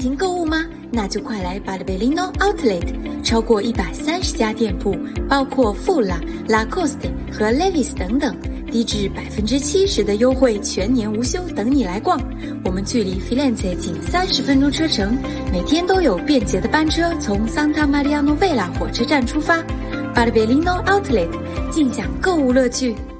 情购物吗？那就快来巴尔贝利诺 Outlet， 超过130家店铺，包括富拉、Lacoste 和 Levi's 等等，低至70%的优惠，全年无休，等你来逛。我们距离 Firenze 仅30分钟车程，每天都有便捷的班车从 Santa Maria Novella 火车站出发。巴尔贝利诺 Outlet， 尽享购物乐趣。